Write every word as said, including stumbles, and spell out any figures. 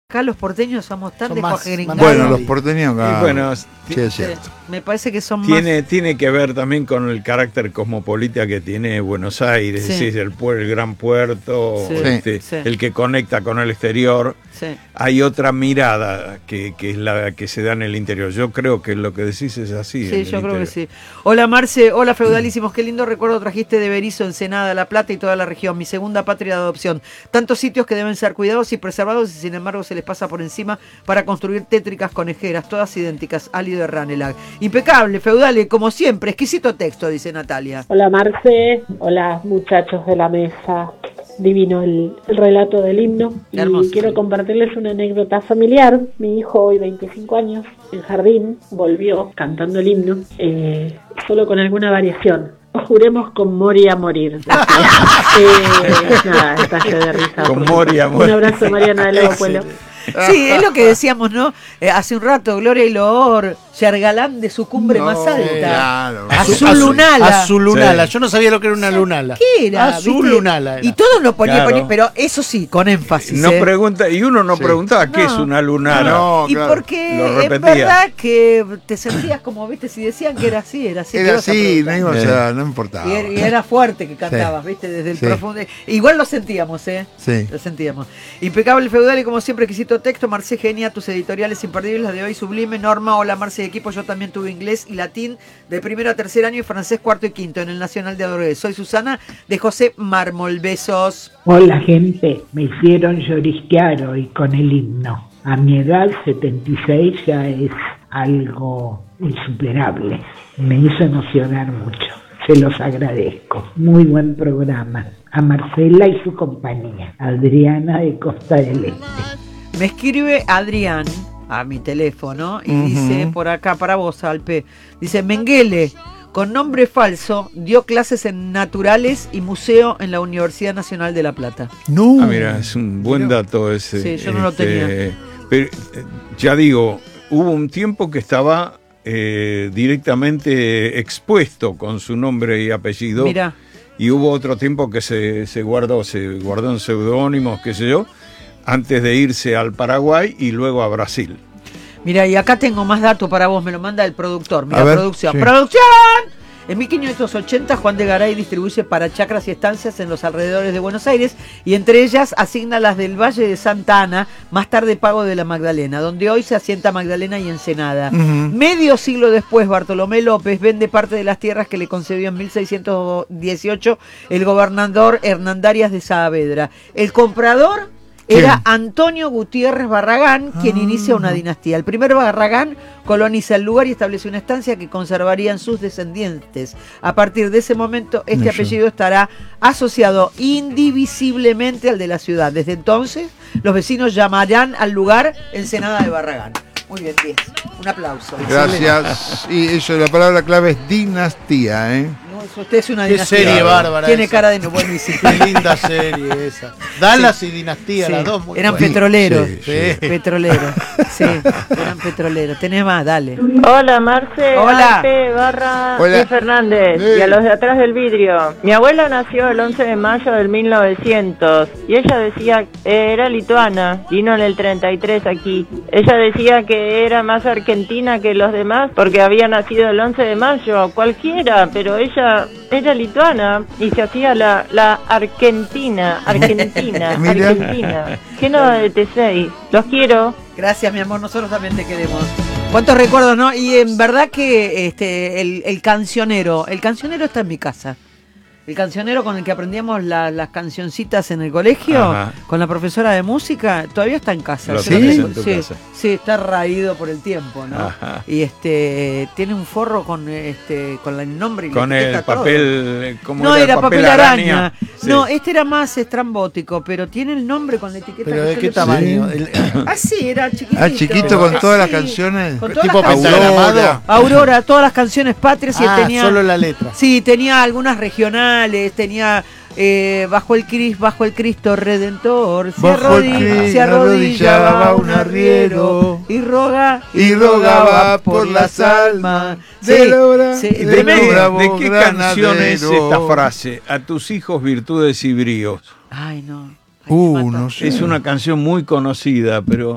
Acá los porteños somos tan descuajeringados. Bueno, los porteños acá. Y bueno, sí, es cierto. Me parece que son tiene, más... Tiene que ver también con el carácter cosmopolita que tiene Buenos Aires, Sí. es decir, el, puer- el gran puerto, Sí. este, Sí. el que conecta con el exterior. Sí. Hay otra mirada que, que es la que se da en el interior. Yo creo que lo que decís es así. Sí, en el yo creo interior. que sí. Hola Marce, hola feudalísimos, qué lindo recuerdo trajiste de Berizo, Ensenada, La Plata y toda la región, mi segunda patria de adopción. Tantos sitios que deben ser cuidados y preservados y sin embargo se les pasa por encima para construir tétricas conejeras, todas idénticas, álido de Ranelag. Impecable, feudale, como siempre, exquisito texto, dice Natalia. Hola Marce, hola muchachos de la mesa. Divino el, el relato del himno. Y Hermoso. quiero compartirles una anécdota familiar. Mi hijo, hoy veinticinco años, en jardín, volvió cantando el himno, eh, solo con alguna variación. Juremos con Moria morir. eh, nada, estalle de risa. Con Moria morir. Un abrazo, Mariana de Levo Pueblo. Sí, es lo que decíamos, ¿no? Eh, hace un rato, Gloria y Loor, Yargalán de su cumbre No, más alta. claro. Azul lunala. Azul lunala. Sí. Yo no sabía lo que era una lunala. ¿Qué era? Azul ¿Viste? lunala era. Y todos lo ponían, Claro. ponían, pero eso sí, con énfasis. No ¿eh? pregunta, y uno no Sí. preguntaba qué No. es una lunara. No, Y claro. porque Lo es repetía. verdad que te sentías como, viste, si decían que era así, era así. ¿qué Era vas a así, no, preguntar? iba, o Eh. sea, no importaba. Y era, y era fuerte que cantabas, viste, desde el Sí. profundo. Igual lo sentíamos, ¿eh? Sí. Lo sentíamos. Impecable feudal y como siempre exquisito texto. Marce, genia, tus editoriales imperdibles, la de hoy sublime. Norma, hola Marce de equipo, yo también tuve inglés y latín de primero a tercer año y francés cuarto y quinto en el Nacional de Adrogué. Soy Susana de José Mármol, besos. Hola gente, me hicieron llorisquear hoy con el himno. A mi edad, setenta y seis, ya es algo insuperable. Me hizo emocionar mucho. Se los agradezco. Muy buen programa. A Marcela y su compañía. Adriana de Costa del Este. Me escribe Adrián a mi teléfono y Ujú. dice por acá para vos, Alpe, dice Mengele, con nombre falso, dio clases en naturales y museo en la Universidad Nacional de La Plata. No. Ah, mira, es un buen Mira. dato ese. Sí, yo no lo tenía. Pero eh, ya digo, hubo un tiempo que estaba eh, directamente expuesto con su nombre y apellido. Mira, Y hubo otro tiempo que se, se guardó, se guardó en seudónimos, qué sé yo, antes de irse al Paraguay y luego a Brasil. mira, y acá tengo más datos para vos, me lo manda el productor. Mira, A ver, producción. sí. ¡Producción! En mil quinientos ochenta, Juan de Garay distribuye para chacras y estancias en los alrededores de Buenos Aires y entre ellas asigna las del Valle de Santa Ana, más tarde Pago de la Magdalena, donde hoy se asienta Magdalena y Ensenada. Ujú. Medio siglo después, Bartolomé López vende parte de las tierras que le concedió en mil seiscientos dieciocho el gobernador Hernandarias de Saavedra. El comprador era Antonio Gutiérrez Barragán, quien Ah. inicia una dinastía. El primer Barragán coloniza el lugar y establece una estancia que conservarían sus descendientes. A partir de ese momento, este Eso. apellido estará asociado indivisiblemente al de la ciudad. Desde entonces, los vecinos llamarán al lugar Ensenada de Barragán. Muy bien, diez. Un aplauso. Gracias. Y eso, la palabra clave es dinastía, ¿eh? No, eso- usted es una Qué dinastía. serie bárbara Tiene esa. cara de no buenísimo. Qué linda serie esa. Dallas y Dinastía, Sí, las dos muy eran buenas. petroleros. Sí, sí. Petroleros. Sí, eran petroleros. Tenés más, dale. Hola Marce, Hola. Alpe, Barra Hola. y Fernández Sí. y a los de atrás del vidrio. Mi abuela nació el once de mayo del mil novecientos y ella decía, eh, era lituana, vino en el treinta y tres aquí. Ella decía que era más argentina que los demás porque había nacido el once de mayo, cualquiera, pero ella era lituana y se hacía la, la argentina, argentina, Mira. argentina. ¿Qué no de T seis? Los quiero. Gracias, mi amor, nosotros también te queremos. ¿Cuántos recuerdos, no? Y en verdad que este el, el cancionero, el cancionero está en mi casa. El cancionero con el que aprendíamos la- las cancioncitas en el colegio, Ajá. con la profesora de música, todavía está en casa. Lo Yo tenés tengo- en tu sí, casa. sí, está raído por el tiempo, ¿no? Ajá. Y este tiene un forro con este con el nombre y la Con el etiqueta, todo. papel, ¿cómo No, era? era papel araña. Sí. No, este era más estrambótico, pero tiene el nombre con la etiqueta. Pero que ¿de yo qué le tamaño? Sí. El- Así, era chiquitito. Ah, chiquito con todas las Así, canciones. con todas tipo las canciones. pentagramado. Aurora, todas las canciones patrias y él Ah, tenía. solo la letra. Sí, tenía algunas regionales, tenía eh, bajo el Cris, bajo el Cristo Redentor, se, Bajo el arrodi- Cristo se arrodillaba arrodillaba un un arriero arriero y roga y rogaba por las almas del obra- sí, del ¿De, tremendo. qué, bravo de qué canción es granadero. esta frase? A tus hijos virtudes y bríos. Ay, no. Ay, Uh, me mata. no sé. Es una canción muy conocida, pero